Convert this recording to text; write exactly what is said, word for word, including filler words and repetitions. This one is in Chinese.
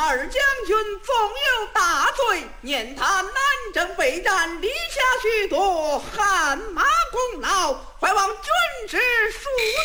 二将军纵有大罪，念他南征北战，立下许多汗马功劳，怀望军师恕